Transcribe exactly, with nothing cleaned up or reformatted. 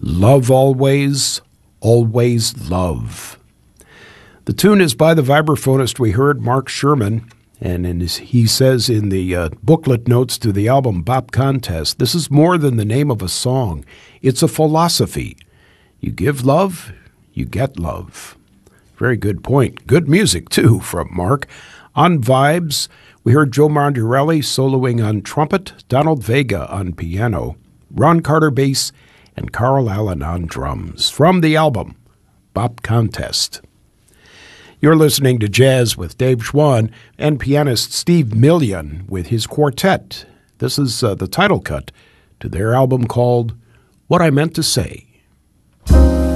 Love Always, Always Love. The tune is by the vibraphonist we heard, Mark Sherman, and in his, he says in the uh, booklet notes to the album Bop Contest, this is more than the name of a song. It's a philosophy. You give love, you get love. Very good point. Good music, too, from Mark. On Vibes, we heard Joe Mondirelli soloing on trumpet, Donald Vega on piano, Ron Carter bass, and Carl Allen on drums. From the album Bop Contest. You're listening to Jazz with Dave Schwann and pianist Steve Million with his quartet. This is uh, the title cut to their album called What I Meant to Say.